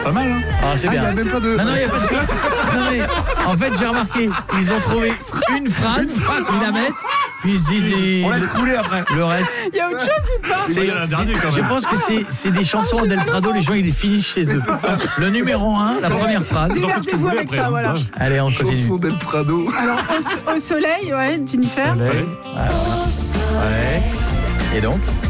pas mal, hein. Ah, c'est bien. Il y a même pas de... Non, il n'y a pas de phrase. Non, mais en fait, j'ai remarqué, ils ont trouvé une phrase, ils la mettent, puis ils se disent... On laisse couler après. Le reste... Il y a autre chose ou pas? Il y a un dernier, quand Je même. pense que c'est des chansons d'El Prado, les gens, ils les finissent chez eux. Le numéro 1, la première phrase. Vous en faites ce que vous Démerdez-vous voulez avec après. ça, hein. voilà. Allez, on continue. Chanson d'El Prado. Alors, au soleil, ouais, Jennifer. Ouais. Et donc